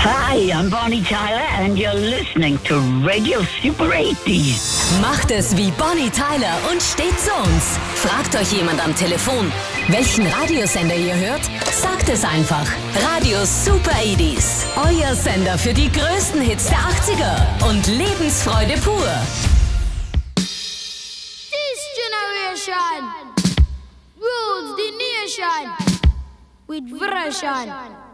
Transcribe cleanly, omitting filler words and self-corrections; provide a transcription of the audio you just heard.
Hi, I'm Bonnie Tyler and you're listening to Radio Super 80s. Macht es wie Bonnie Tyler und steht zu uns. Fragt euch jemand am Telefon, welchen Radiosender ihr hört? Sagt es einfach. Radio Super 80s. Euer Sender für die größten Hits der 80er und Lebensfreude pur. This generation rules the nation with version.